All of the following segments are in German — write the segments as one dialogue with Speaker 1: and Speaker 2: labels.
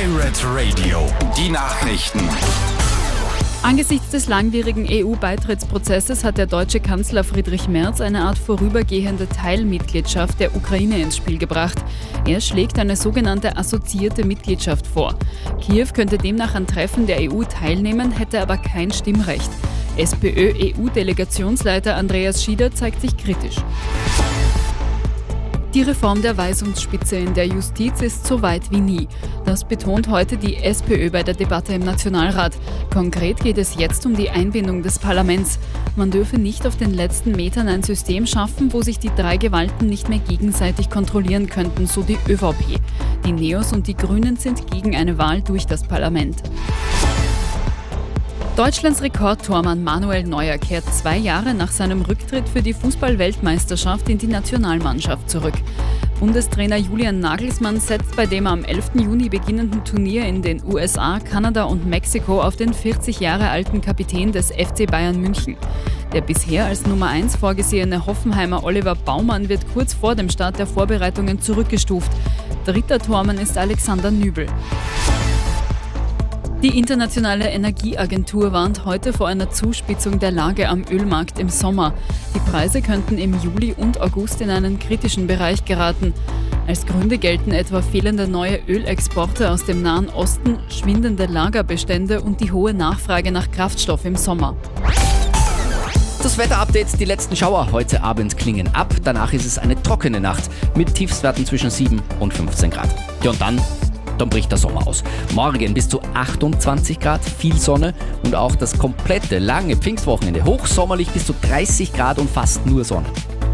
Speaker 1: Pirate Radio, die Nachrichten.
Speaker 2: Angesichts des langwierigen EU-Beitrittsprozesses hat der deutsche Kanzler Friedrich Merz eine Art vorübergehende Teilmitgliedschaft der Ukraine ins Spiel gebracht. Er schlägt eine sogenannte assoziierte Mitgliedschaft vor. Kiew könnte demnach an Treffen der EU teilnehmen, hätte aber kein Stimmrecht. SPÖ-EU-Delegationsleiter Andreas Schieder zeigt sich kritisch. Die Reform der Weisungsspitze in der Justiz ist so weit wie nie. Das betont heute die SPÖ bei der Debatte im Nationalrat. Konkret geht es jetzt um die Einbindung des Parlaments. Man dürfe nicht auf den letzten Metern ein System schaffen, wo sich die drei Gewalten nicht mehr gegenseitig kontrollieren könnten, so die ÖVP. Die Neos und die Grünen sind gegen eine Wahl durch das Parlament. Deutschlands Rekordtormann Manuel Neuer kehrt 2 Jahre nach seinem Rücktritt für die Fußball-Weltmeisterschaft in die Nationalmannschaft zurück. Bundestrainer Julian Nagelsmann setzt bei dem am 11. Juni beginnenden Turnier in den USA, Kanada und Mexiko auf den 40 Jahre alten Kapitän des FC Bayern München. Der bisher als Nummer 1 vorgesehene Hoffenheimer Oliver Baumann wird kurz vor dem Start der Vorbereitungen zurückgestuft. Dritter Tormann ist Alexander Nübel. Die Internationale Energieagentur warnt heute vor einer Zuspitzung der Lage am Ölmarkt im Sommer. Die Preise könnten im Juli und August in einen kritischen Bereich geraten. Als Gründe gelten etwa fehlende neue Ölexporte aus dem Nahen Osten, schwindende Lagerbestände und die hohe Nachfrage nach Kraftstoff im Sommer.
Speaker 3: Das Wetterupdate, die letzten Schauer heute Abend klingen ab. Danach ist es eine trockene Nacht mit Tiefstwerten zwischen 7 und 15 Grad. Ja, und dann bricht der Sommer aus. Morgen bis zu 28 Grad, viel Sonne und auch das komplette lange Pfingstwochenende hochsommerlich bis zu 30 Grad und fast nur Sonne.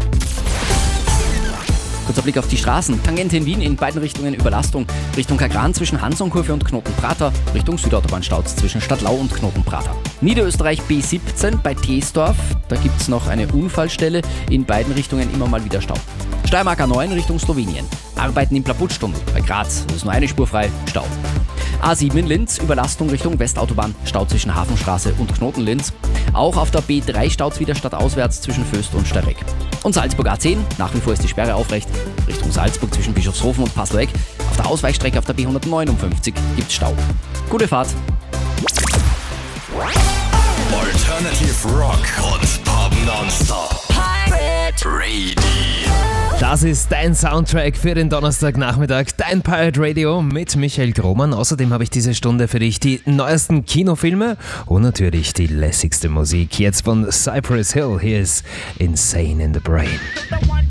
Speaker 3: Kurzer Blick auf die Straßen. Tangente in Wien in beiden Richtungen Überlastung. Richtung Kagran zwischen Hansonkurve und Knotenprater. Richtung Südautobahn-Staus zwischen Stadtlau und Knotenprater. Niederösterreich B17 bei Teesdorf. Da gibt es noch eine Unfallstelle. In beiden Richtungen immer mal wieder Stau. Steiermark A9 Richtung Slowenien. Arbeiten im Plaputstunnel bei Graz. Das ist nur eine Spur frei. Stau. A7 in Linz. Überlastung Richtung Westautobahn. Stau zwischen Hafenstraße und Knotenlinz. Auch auf der B3 staut wieder stadtauswärts zwischen Föst und Steyrek. Und Salzburg A10, nach wie vor ist die Sperre aufrecht. Richtung Salzburg zwischen Bischofshofen und Pasleck. Auf der Ausweichstrecke auf der B159 gibt's Stau. Gute Fahrt.
Speaker 1: Alternative Rock und Pop nonstop. Pirate Radio.
Speaker 4: Das ist dein Soundtrack für den Donnerstagnachmittag, dein Pirate Radio mit Michael Grohmann. Außerdem habe ich diese Stunde für dich die neuesten Kinofilme und natürlich die lässigste Musik. Jetzt von Cypress Hill, hier ist Insane in the Brain.